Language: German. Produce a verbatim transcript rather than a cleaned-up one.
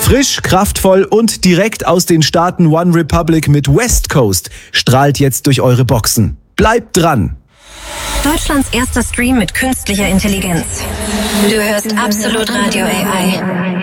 Frisch, kraftvoll und direkt aus den Staaten One Republic mit West Coast strahlt jetzt durch eure Boxen. Bleibt dran! Deutschlands erster Stream mit künstlicher Intelligenz. Du hörst Absolut Radio A I.